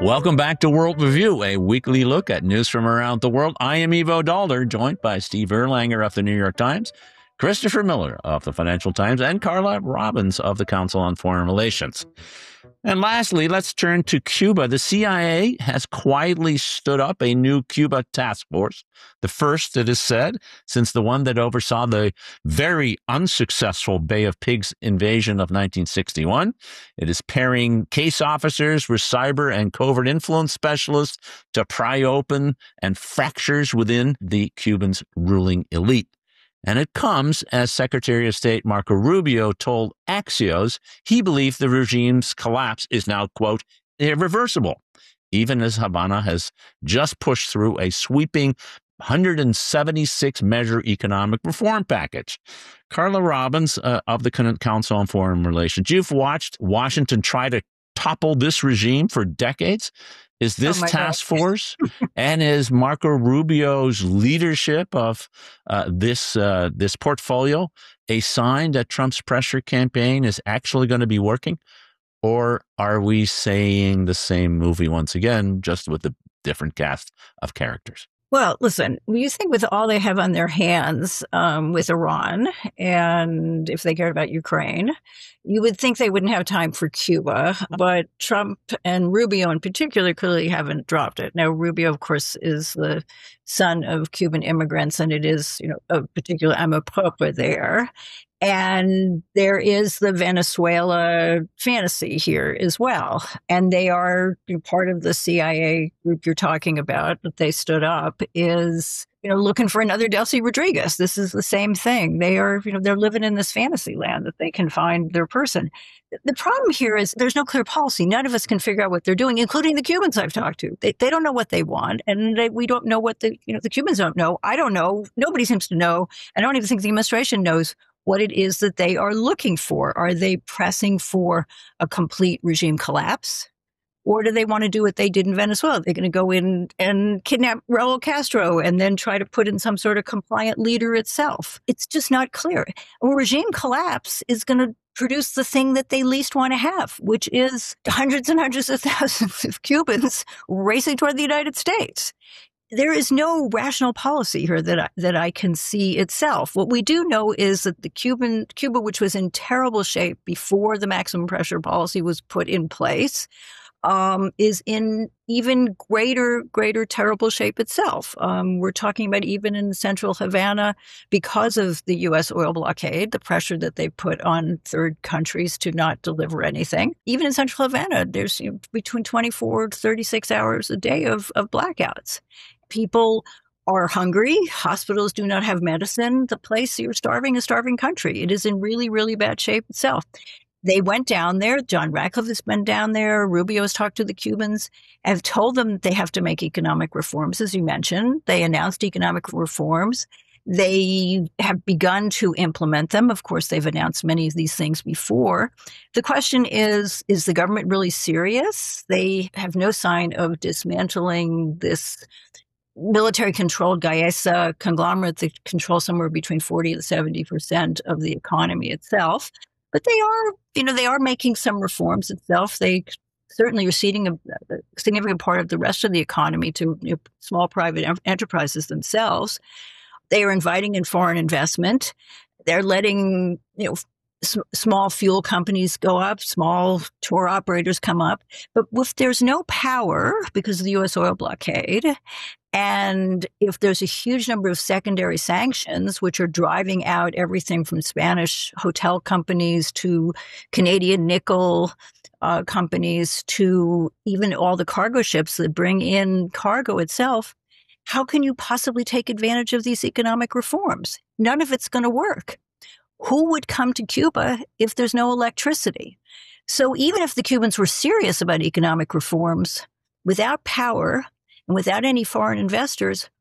Welcome back to World Review, a weekly look at news from around the world. I am Ivo Dalder, joined by Steve Erlanger of the New York Times, Christopher Miller of the Financial Times, and Carla Robbins of the Council on Foreign Relations. And lastly, let's turn to Cuba. The CIA has quietly stood up a new Cuba task force, the first, it is said, since the one that oversaw the very unsuccessful Bay of Pigs invasion of 1961. It is pairing case officers with cyber and covert influence specialists to pry open and fractures within the Cubans' ruling elite. And it comes as Secretary of State Marco Rubio told Axios he believed the regime's collapse is now, quote, irreversible, even as Havana has just pushed through a sweeping 176-measure economic reform package. Carla Robbins of the Council on Foreign Relations, you've watched Washington try to topple this regime for decades. Is this task force and is Marco Rubio's leadership of this portfolio a sign that Trump's pressure campaign is actually going to be working? Or are we saying the same movie once again, just with a different cast of characters? Well, listen, you think with all they have on their hands with Iran, and if they cared about Ukraine, you would think they wouldn't have time for Cuba. But Trump and Rubio in particular clearly haven't dropped it. Now, Rubio, of course, is the son of Cuban immigrants, and it is, a particular amour propre there. And there is the Venezuela fantasy here as well. And they are part of the CIA group you're talking about that they stood up is, looking for another Delcy Rodriguez. This is the same thing. They are, they're living in this fantasy land that they can find their person. The problem here is there's no clear policy. None of us can figure out what they're doing, including the Cubans I've talked to. They don't know what they want. And we don't know what the Cubans don't know. I don't know. Nobody seems to know. I don't even think the administration knows what it is that they are looking for. Are they pressing for a complete regime collapse? Or do they want to do what they did in Venezuela? They're going to go in and kidnap Raul Castro and then try to put in some sort of compliant leader itself. It's just not clear. A regime collapse is going to produce the thing that they least want to have, which is hundreds and hundreds of thousands of Cubans racing toward the United States. There is no rational policy here that I can see itself. What we do know is that Cuba, which was in terrible shape before the maximum pressure policy was put in place, is in even greater terrible shape itself. We're talking about even in central Havana, because of the U.S. oil blockade, the pressure that they put on third countries to not deliver anything. Even in central Havana, there's between 24 to 36 hours a day of blackouts. People are hungry. Hospitals do not have medicine. The place you're starving is a starving country. It is in really, really bad shape itself. They went down there. John Ratcliffe has been down there. Rubio has talked to the Cubans and have told them that they have to make economic reforms, as you mentioned. They announced economic reforms. They have begun to implement them. Of course, they've announced many of these things before. The question is the government really serious? They have no sign of dismantling this military-controlled Gaesa conglomerate that controls somewhere between 40 to 70% of the economy itself. But they are making some reforms itself. They certainly are ceding a significant part of the rest of the economy to small private enterprises themselves. They are inviting in foreign investment. They're letting small fuel companies go up, small tour operators come up. But if there's no power because of the U.S. oil blockade, and if there's a huge number of secondary sanctions, which are driving out everything from Spanish hotel companies to Canadian nickel companies to even all the cargo ships that bring in cargo itself, how can you possibly take advantage of these economic reforms? None of it's going to work. Who would come to Cuba if there's no electricity? So even if the Cubans were serious about economic reforms, without power and without any foreign investors,